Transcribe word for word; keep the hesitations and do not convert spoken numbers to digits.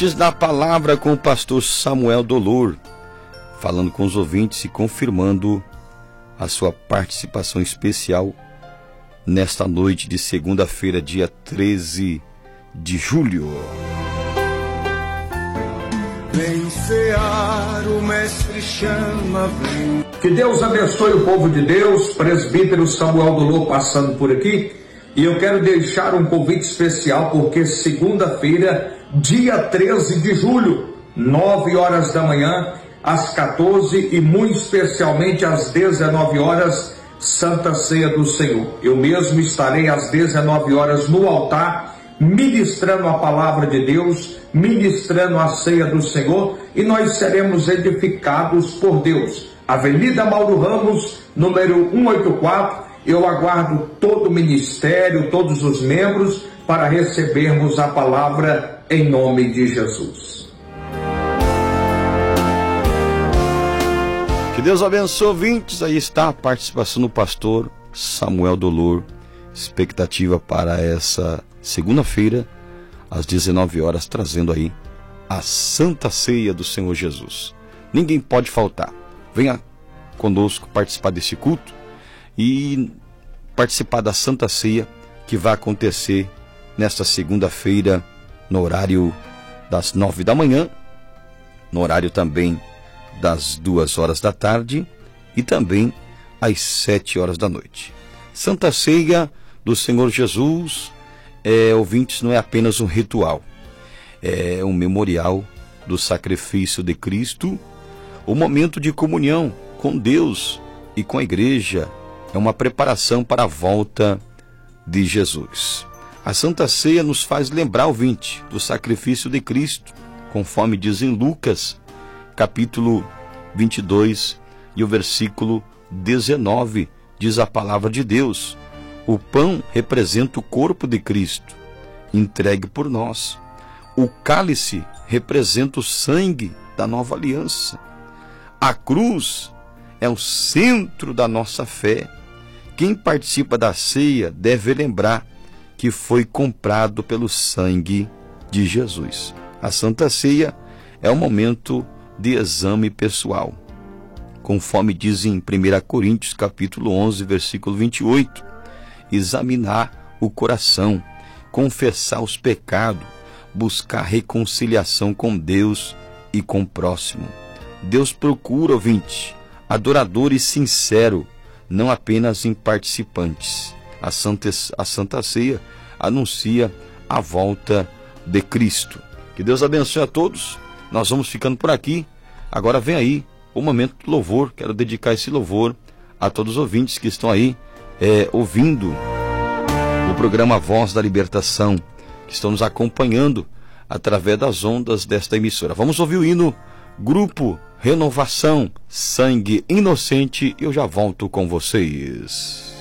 Da palavra com o pastor Samuel Dolor, falando com os ouvintes e confirmando a sua participação especial nesta noite de segunda-feira, dia treze de julho. Vem cear, o mestre chama, vem. Que Deus abençoe o povo de Deus, presbítero Samuel Dolor passando por aqui, e eu quero deixar um convite especial porque segunda-feira, dia treze de julho, nove horas da manhã, às quatorze e muito especialmente às dezenove horas, Santa Ceia do Senhor. Eu mesmo estarei às dezenove horas no altar, ministrando a palavra de Deus, ministrando a ceia do Senhor, e nós seremos edificados por Deus. Avenida Mauro Ramos, número cento e oitenta e quatro, eu aguardo todo o ministério, todos os membros, para recebermos a palavra em nome de Jesus. Que Deus abençoe, ouvintes. Aí está a participação do pastor Samuel Dolor. Expectativa para essa segunda-feira, às dezenove horas, trazendo aí a Santa Ceia do Senhor Jesus. Ninguém pode faltar. Venha conosco participar desse culto e participar da Santa Ceia que vai acontecer nesta segunda-feira, no horário das nove da manhã, no horário também das duas horas da tarde e também às sete horas da noite. Santa Ceia do Senhor Jesus, é, ouvintes, não é apenas um ritual, é um memorial do sacrifício de Cristo, o momento de comunhão com Deus e com a igreja, é uma preparação para a volta de Jesus. A Santa Ceia nos faz lembrar, ouvinte, do sacrifício de Cristo, conforme diz em Lucas, capítulo vinte e dois, e o versículo dezenove, diz a palavra de Deus: o pão representa o corpo de Cristo, entregue por nós. O cálice representa o sangue da nova aliança. A cruz é o centro da nossa fé. Quem participa da ceia deve lembrar que foi comprado pelo sangue de Jesus. A Santa Ceia é um momento de exame pessoal, conforme diz em primeira Coríntios, capítulo onze, versículo vinte e oito, examinar o coração, confessar os pecados, buscar reconciliação com Deus e com o próximo. Deus procura, ouvinte, adoradores sinceros, não apenas em participantes. A Santa, a Santa Ceia anuncia a volta de Cristo. Que Deus abençoe a todos. Nós vamos ficando por aqui. Agora vem aí o momento do louvor. Quero dedicar esse louvor a todos os ouvintes que estão aí é, ouvindo o programa Voz da Libertação, que estão nos acompanhando através das ondas desta emissora. Vamos ouvir o hino Grupo Renovação, Sangue Inocente. Eu já volto com vocês.